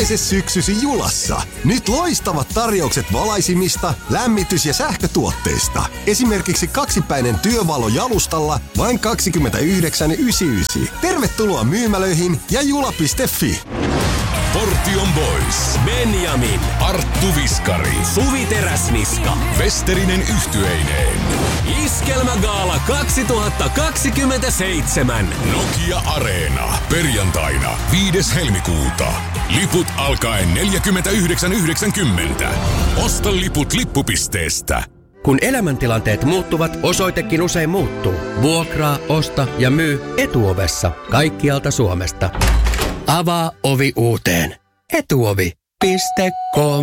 Ilmaise syksysi Julassa. Nyt loistavat tarjoukset valaisimista, lämmitys- ja sähkötuotteista. Esimerkiksi 2-päinen työvalo jalustalla vain 29,99. Tervetuloa myymälöihin ja jula.fi. Portion Boys, Benjamin, Arttu Viskari, Suvi Teräsniska, Westerinen yhtyeineen. Iskelmägaala 2027. Nokia Areena. Perjantaina 5. helmikuuta. Liput alkaen 49,90. Osta liput lippupisteestä. Kun elämäntilanteet muuttuvat, osoitekin usein muuttuu. Vuokraa, osta ja myy Etuovessa kaikkialta Suomesta. Avaa ovi uuteen. Etuovi.com.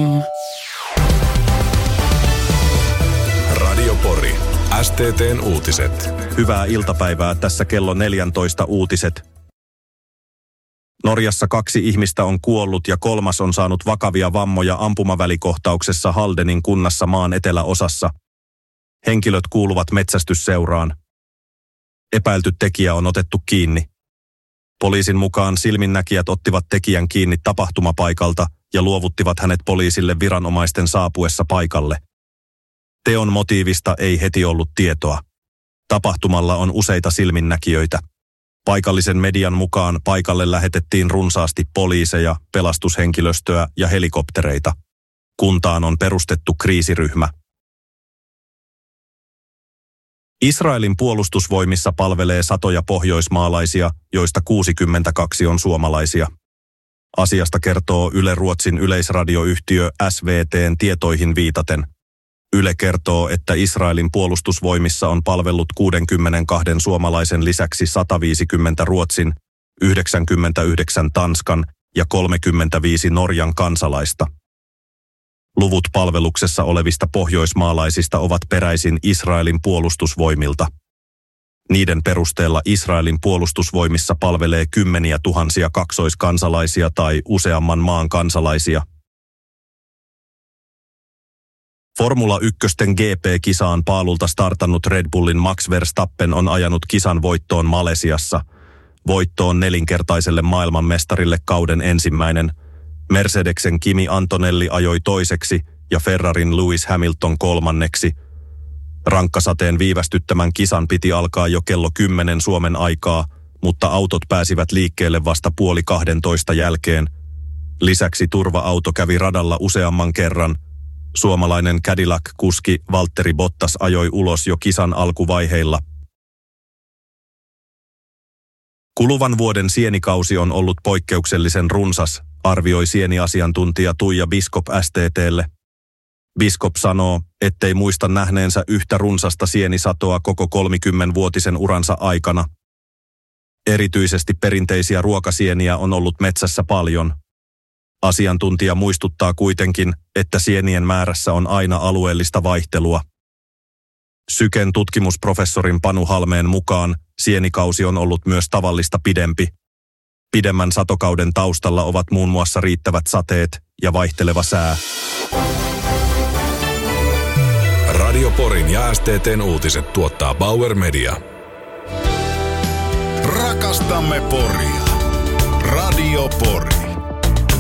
Radio Pori. STT:n uutiset. Hyvää iltapäivää, tässä kello 14 uutiset. Norjassa 2 ihmistä on kuollut ja 3 on saanut vakavia vammoja ampumavälikohtauksessa Haldenin kunnassa maan eteläosassa. Henkilöt kuuluvat metsästysseuraan. Epäilty tekijä on otettu kiinni. Poliisin mukaan silminnäkijät ottivat tekijän kiinni tapahtumapaikalta ja luovuttivat hänet poliisille viranomaisten saapuessa paikalle. Teon motiivista ei heti ollut tietoa. Tapahtumalla on useita silminnäkijöitä. Paikallisen median mukaan paikalle lähetettiin runsaasti poliiseja, pelastushenkilöstöä ja helikoptereita. Kuntaan on perustettu kriisiryhmä. Israelin puolustusvoimissa palvelee satoja pohjoismaalaisia, joista 62 on suomalaisia. Asiasta kertoo Yle Ruotsin yleisradioyhtiö SVT:n tietoihin viitaten. Yle kertoo, että Israelin puolustusvoimissa on palvellut 62 suomalaisen lisäksi 150 Ruotsin, 99 Tanskan ja 35 Norjan kansalaista. Luvut palveluksessa olevista pohjoismaalaisista ovat peräisin Israelin puolustusvoimilta. Niiden perusteella Israelin puolustusvoimissa palvelee kymmeniä tuhansia kaksoiskansalaisia tai useamman maan kansalaisia. Formula 1:n GP-kisaan paalulta startannut Red Bullin Max Verstappen on ajanut kisan voittoon Malesiassa. Voittoon 4-kertaiselle maailmanmestarille kauden ensimmäinen. Mercedesen Kimi Antonelli ajoi toiseksi ja Ferrarin Lewis Hamilton kolmanneksi. Rankkasateen viivästyttämän kisan piti alkaa jo kello 10 Suomen aikaa, mutta autot pääsivät liikkeelle vasta 11:30 jälkeen. Lisäksi turva-auto kävi radalla useamman kerran. Suomalainen Cadillac-kuski Valtteri Bottas ajoi ulos jo kisan alkuvaiheilla. Kuluvan vuoden sienikausi on ollut poikkeuksellisen runsas, arvioi sieniasiantuntija Tuija Biskop STT:lle. Biskop sanoo, ettei muista nähneensä yhtä runsasta sienisatoa koko 30-vuotisen uransa aikana. Erityisesti perinteisiä ruokasieniä on ollut metsässä paljon. Asiantuntija muistuttaa kuitenkin, että sienien määrässä on aina alueellista vaihtelua. Syken tutkimusprofessorin Panu Halmeen mukaan sienikausi on ollut myös tavallista pidempi. Pidemmän satokauden taustalla ovat muun muassa riittävät sateet ja vaihteleva sää. Radio Porin ja STT:n uutiset tuottaa Bauer Media. Rakastamme Poria. Radio Pori.